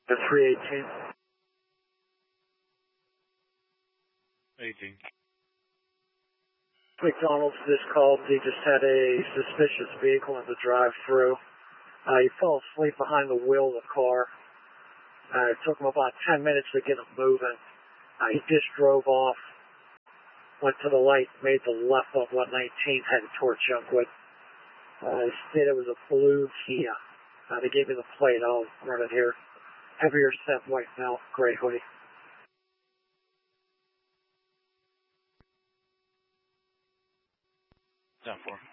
The 318. 18. McDonald's just called. He just had a suspicious vehicle in the drive-thru. He fell asleep behind the wheel of the car. It took him about 10 minutes to get him moving. He just drove off, went to the light, made the left on 119, headed towards Junkwood. They said it was a blue Kia. They gave me the plate. I'll run it here. Heavier set, white male, gray hoodie. 10-4.